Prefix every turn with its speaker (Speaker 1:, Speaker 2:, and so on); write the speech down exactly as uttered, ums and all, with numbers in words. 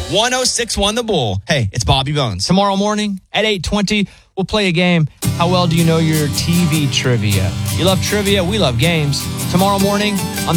Speaker 1: one oh six point one The Bull. Hey, it's Bobby Bones.
Speaker 2: Tomorrow morning at eight twenty, we'll play a game. How well do you know your T V trivia? You love trivia, we love games. Tomorrow morning on the